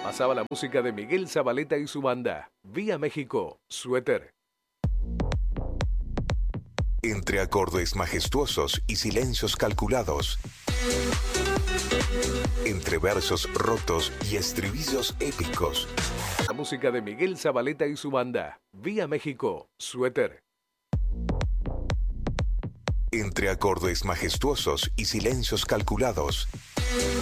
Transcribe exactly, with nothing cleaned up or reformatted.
Pasaba la música de Miguel Zabaleta y su banda. Vía México, Suéter. Entre acordes majestuosos y silencios calculados. Entre versos rotos y estribillos épicos. La música de Miguel Zabaleta y su banda. Vía México, Suéter. Entre acordes majestuosos y silencios calculados.